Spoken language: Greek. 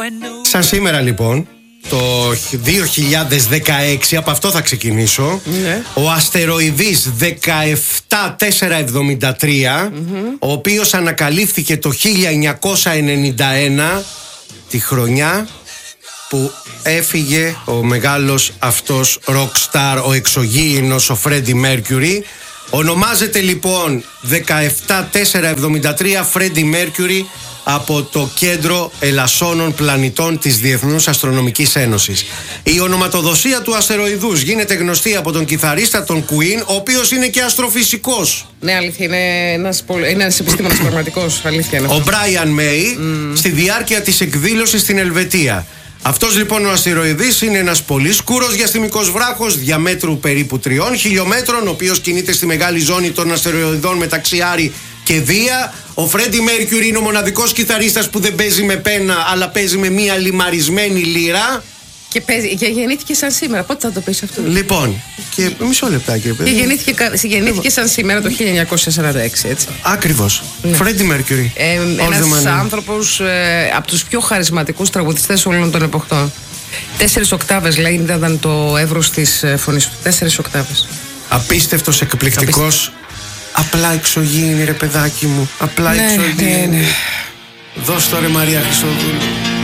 Σαν σήμερα λοιπόν, το 2016, από αυτό θα ξεκινήσω, ο αστεροειδής 17473, ο οποίος ανακαλύφθηκε το 1991, τη χρονιά που έφυγε ο μεγάλος αυτός rockstar, ο εξωγήινος, ο Freddie Mercury. Ονομάζεται λοιπόν 17473 Freddie Mercury από το Κέντρο Ελασσόνων Πλανητών της Διεθνούς Αστρονομικής Ένωσης. Η ονοματοδοσία του αστεροειδούς γίνεται γνωστή από τον κιθαρίστα των Queen, ο οποίος είναι και αστροφυσικός. Ναι, αλήθεια, είναι ένας επιστήμονας πραγματικός, αλήθεια είναι. Ο Brian May, στη διάρκεια της εκδήλωσης στην Ελβετία. Αυτός λοιπόν ο αστεροειδής είναι ένας πολύ σκούρος διαστημικός βράχος διαμέτρου περίπου 3 χιλιόμετρων, ο οποίος κινείται στη μεγάλη ζώνη των αστεροειδών μεταξύ Άρη και Δία. Ο Φρέντι Μέρκιουρι είναι ο μοναδικός κιθαρίστας που δεν παίζει με πένα, αλλά παίζει με μια λιμαρισμένη λύρα. Και γεννήθηκε σαν σήμερα. Πότε θα το πεις αυτό? Λοιπόν, και μισό λεπτάκι. Και γεννήθηκε σαν σήμερα το 1946, έτσι. Ακριβώς. Φρέντι Μέρκιουρι. Ένας άνθρωπος από τους πιο χαρισματικούς τραγουδιστές όλων των εποχών. 4 οκτάβες λέγεται ήταν το εύρος της φωνής του. 4 οκτάβες. Απίστευτος, εκπληκτικός. Απλά εξωγήινη, ρε παιδάκι μου. Απλά εξωγήινη. Ναι. Δώσ' το ρε Μαρία Χριστοδούλου.